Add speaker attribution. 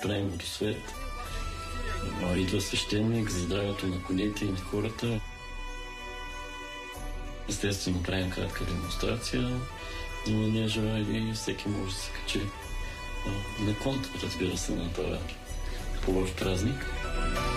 Speaker 1: правим водосвет. Идва свещеник за здравето на конете и на хората. Естествено, правим кратка демонстрация, но не желая и всеки може да се качи на конт, разбира се, на това хубав празник.